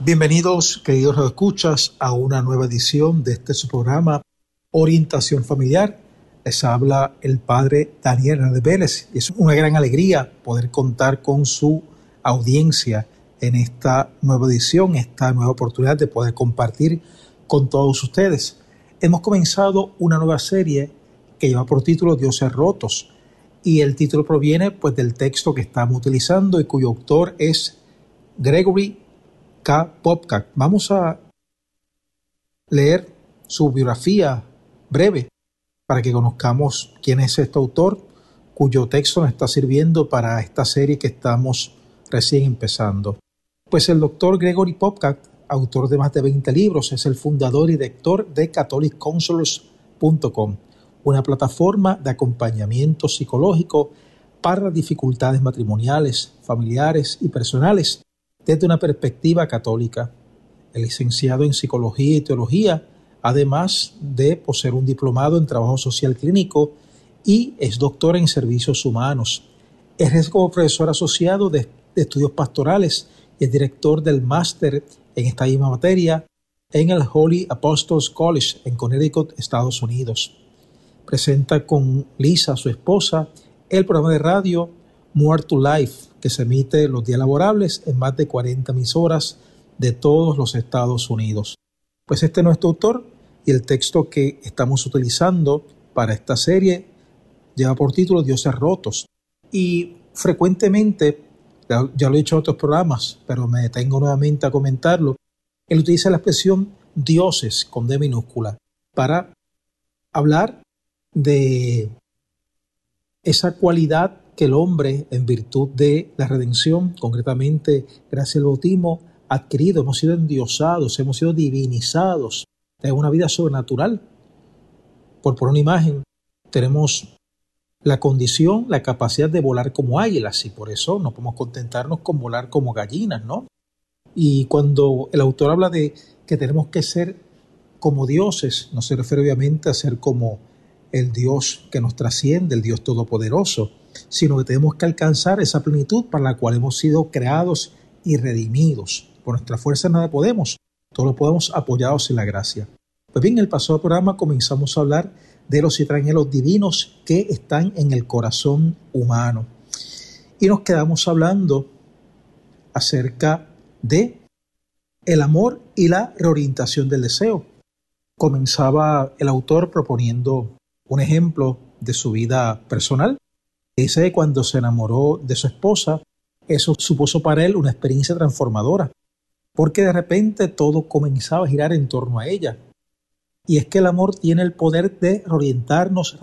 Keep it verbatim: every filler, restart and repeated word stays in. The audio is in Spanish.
Bienvenidos, queridos radioescuchas, a una nueva edición de este su programa Orientación Familiar. Les habla el padre Daniel Hernández Vélez. Es una gran alegría poder contar con su audiencia en esta nueva edición, esta nueva oportunidad de poder compartir con todos ustedes. Hemos comenzado una nueva serie que lleva por título Dioses Rotos, y el título proviene pues del texto que estamos utilizando y cuyo autor es Gregory K. Popcak. Vamos a leer su biografía breve para que conozcamos quién es este autor, cuyo texto nos está sirviendo para esta serie que estamos recién empezando. Pues el doctor Gregory Popcak, autor de más de veinte libros, es el fundador y director de catholic counselors punto com, una plataforma de acompañamiento psicológico para las dificultades matrimoniales, familiares y personales desde una perspectiva católica. Es licenciado en Psicología y Teología, además de poseer un diplomado en Trabajo Social Clínico, y es doctor en Servicios Humanos. Es como profesor asociado de, de Estudios Pastorales y es director del máster en esta misma materia en el Holy Apostles College en Connecticut, Estados Unidos. Presenta con Lisa, su esposa, el programa de radio More to Life, que se emite los días laborables en más de cuarenta emisoras de todos los Estados Unidos. Pues este es nuestro autor, y el texto que estamos utilizando para esta serie lleva por título Dioses Rotos. Y frecuentemente, ya, ya lo he dicho en otros programas, pero me detengo nuevamente a comentarlo, él utiliza la expresión dioses con D minúscula para hablar de esa cualidad que el hombre, en virtud de la redención, concretamente gracias al bautismo, ha adquirido. Hemos sido endiosados, hemos sido divinizados en una vida sobrenatural. Por poner una imagen, tenemos la condición, la capacidad de volar como águilas, y por eso no podemos contentarnos con volar como gallinas, ¿no? Y cuando el autor habla de que tenemos que ser como dioses, no se refiere obviamente a ser como el Dios que nos trasciende, el Dios todopoderoso, sino que tenemos que alcanzar esa plenitud para la cual hemos sido creados y redimidos. Por nuestra fuerza nada podemos, todo lo podemos apoyados en la gracia. Pues bien, en el pasado programa comenzamos a hablar de los siete anhelos divinos que están en el corazón humano. Y nos quedamos hablando acerca de el amor y la reorientación del deseo. Comenzaba el autor proponiendo un ejemplo de su vida personal. Dice que cuando se enamoró de su esposa, eso supuso para él una experiencia transformadora, porque de repente todo comenzaba a girar en torno a ella. Y es que el amor tiene el poder de reorientarnos